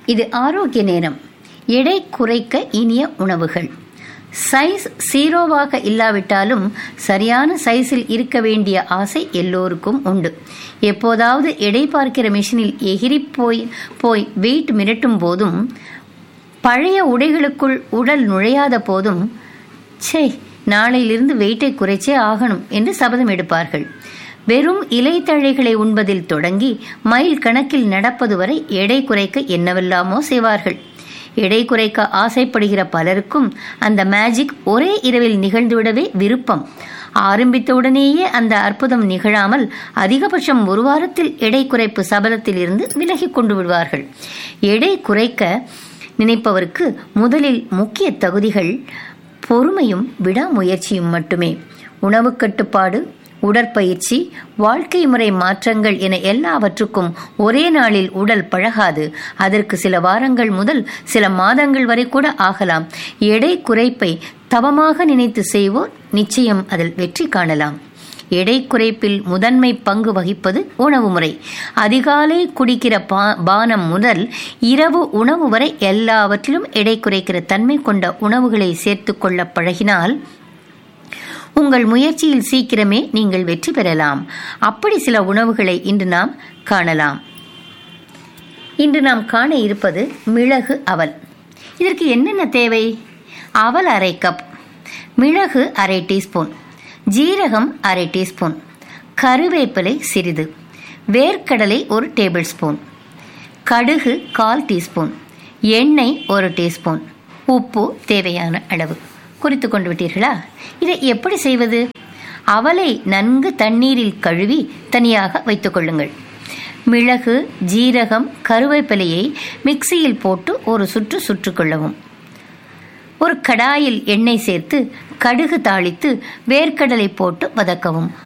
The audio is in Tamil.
இது ஆரோக்கிய நேரம். எடை குறைக்க இனிய உணவுகள். சைஸ் 0வாக இல்லாவிட்டாலும் சரியான சைஸில் இருக்க வேண்டிய ஆசை எல்லோருக்கும் உண்டு. எப்போதாவது எடை பார்க்கிற மிஷினில் எகிரி போய் வெயிட் மிரட்டும் போதும், பழைய உடைகளுக்குள் உடல் நுழையாத போதும், சே, நாளையிலிருந்து வெயிட்டை குறைச்சே ஆகணும் என்று சபதம் எடுப்பார்கள். வெறும் இலைத்தழைகளை உண்பதில் தொடங்கி மைல் கணக்கில் நடப்பது வரை எடை குறைக்க என்னவெல்லாமோ செய்வார்கள். எடை குறைக்க ஆசைப்படுகிற பலருக்கும் அந்த மேஜிக் ஒரே இரவில் நிகழ்ந்துவிடவே விருப்பம். ஆரம்பித்தவுடனேயே அந்த அற்புதம் நிகழாமல் அதிகபட்சம் ஒரு வாரத்தில் எடை குறைப்பு சபதத்தில் இருந்து விலகி கொண்டு விடுவார்கள். எடை குறைக்க நினைப்பவருக்கு முதலில் முக்கிய தகுதிகள் பொறுமையும் விடாமுயற்சியும் மட்டுமே. உணவு கட்டுப்பாடு, உடற்பயிற்சி, வாழ்க்கை முறை மாற்றங்கள் என எல்லாவற்றுக்கும் ஒரே நாளில் உடல் பழகாது. அதற்கு சில வாரங்கள் முதல் சில மாதங்கள் வரை கூட ஆகலாம். எடை குறைப்பை தவமாக நினைத்து செய்வோர் நிச்சயம் அதில் வெற்றி காணலாம். எடை குறைப்பில் முதன்மை பங்கு வகிப்பது உணவு முறை. அதிகாலை குடிக்கிற பானம் முதல் இரவு உணவு வரை எல்லாவற்றிலும் எடை குறைக்கிற தன்மை கொண்ட உணவுகளை சேர்த்து கொள்ள பழகினால் உங்கள் முயற்சியில் சீக்கிரமே நீங்கள் வெற்றி பெறலாம். அப்படி சில உணவுகளை இன்று நாம் காணலாம். இன்று நாம் காண இருப்பது மிளகு அவல். இதற்கு என்னென்ன தேவை? அவல் அரை கப், மிளகு அரை டீஸ்பூன், ஜீரகம் அரை டீஸ்பூன், கருவேப்பிலை சிறிது, வேர்க்கடலை 1 டேபிள் ஸ்பூன், கடுகு 1/4 டீஸ்பூன், எண்ணெய் 1 டீஸ்பூன், உப்பு தேவையான அளவு. குறித்து கொண்டு விட்டீர்களா? இதை எப்படி செய்வது? அவலை நன்கு தண்ணீரில் கழுவி தனியாக வைத்துக் கொள்ளுங்கள். மிளகு, ஜீரகம், கருவேப்பிலையை மிக்சியில் போட்டு ஒரு சுற்று கொள்ளவும். ஒரு கடாயில் எண்ணெய் சேர்த்து கடுகு தாளித்து வேர்க்கடலை போட்டு வதக்கவும்.